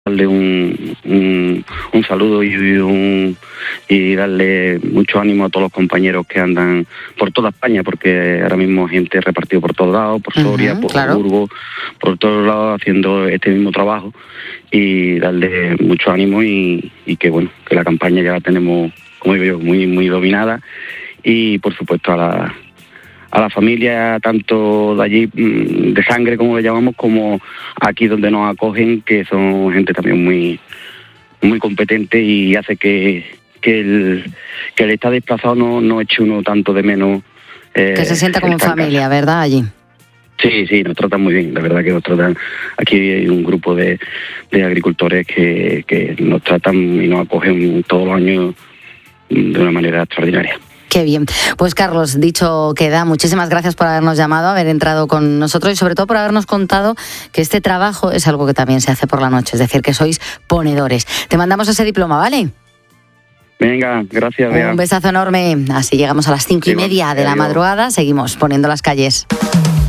darle un saludo y darle mucho ánimo a todos los compañeros que andan por toda España, porque ahora mismo hay gente repartida por todos lados, por Soria, por Burgos, por todos lados haciendo este mismo trabajo, y darle mucho ánimo y que bueno, que la campaña ya la tenemos, como digo yo, muy dominada, y por supuesto a la familia, tanto de allí, de sangre como le llamamos, como aquí donde nos acogen, que son gente también muy competente, y hace que el estar desplazado no eche uno tanto de menos. Que se sienta como familia, ¿verdad? Allí. Sí, nos tratan muy bien, la verdad que nos tratan. Aquí hay un grupo de agricultores que nos tratan y nos acogen todos los años de una manera extraordinaria. Qué bien. Pues Carlos, dicho queda, muchísimas gracias por habernos llamado, haber entrado con nosotros y sobre todo por habernos contado que este trabajo es algo que también se hace por la noche, es decir, que sois ponedores. Te mandamos ese diploma, ¿vale? Venga, gracias. Un besazo enorme. Así llegamos a las 5:30 de la madrugada. Seguimos poniendo las calles.